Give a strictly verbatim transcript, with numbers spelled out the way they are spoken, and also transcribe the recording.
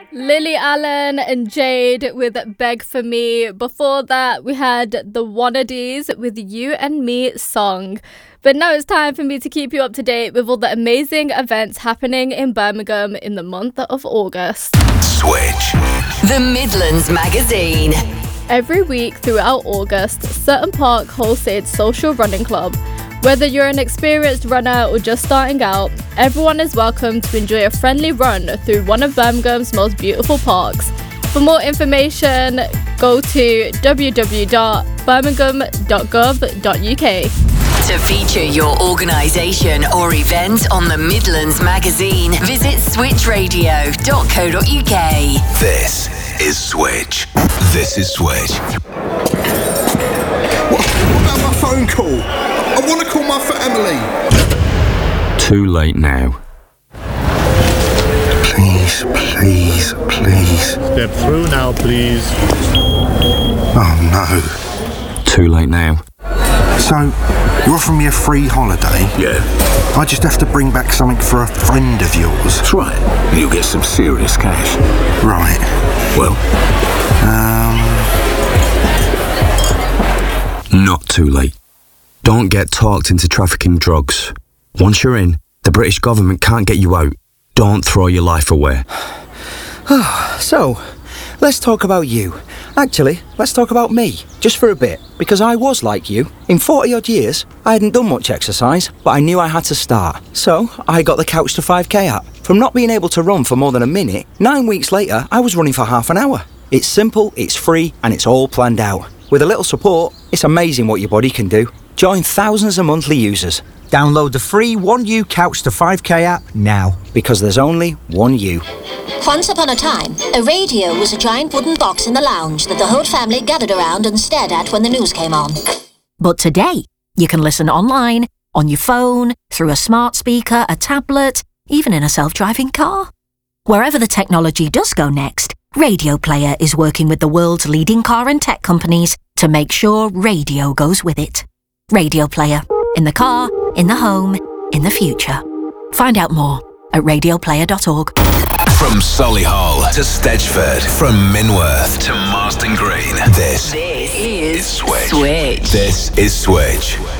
Lily Allen and Jade with Beg For Me. Before that, we had the Wannadies with You and Me Song. But now it's time for me to keep you up to date with all the amazing events happening in Birmingham in the month of August. Switch. The Midlands Magazine. Every week throughout August, Sutton Park hosts its social running club. Whether you're an experienced runner or just starting out, everyone is welcome to enjoy a friendly run through one of Birmingham's most beautiful parks. For more information, go to w w w dot birmingham dot gov dot u k. To feature your organisation or event on the Midlands Magazine, visit switch radio dot co dot u k. This is Switch. This is Switch. What, what about my phone call? I want to call my family. Too late now. Please, please, please. Step through now, please. Oh no. Too late now. So, you're offering me a free holiday? Yeah. I just have to bring back something for a friend of yours. That's right. You get some serious cash. Right. Well, Um... Not too late. Don't get talked into trafficking drugs. Once you're in, the British government can't get you out. Don't throw your life away. So, let's talk about you. Actually, let's talk about me, just for a bit, because I was like you. In forty odd years, I hadn't done much exercise, but I knew I had to start. So, I got the Couch to five K app. From not being able to run for more than a minute, nine weeks later, I was running for half an hour. It's simple, it's free, and it's all planned out. With a little support, it's amazing what your body can do. Join thousands of monthly users. Download the free one U Couch to five K app now. Because there's only one you. Once upon a time, a radio was a giant wooden box in the lounge that the whole family gathered around and stared at when the news came on. But today, you can listen online, on your phone, through a smart speaker, a tablet, even in a self-driving car. Wherever the technology does go next, Radio Player is working with the world's leading car and tech companies to make sure radio goes with it. Radio Player. In the car, in the home, in the future. Find out more at radio player dot org. from Solihull to Stedgeford, from Minworth to Marston Green, this, This is is Switch. Switch. This is Switch.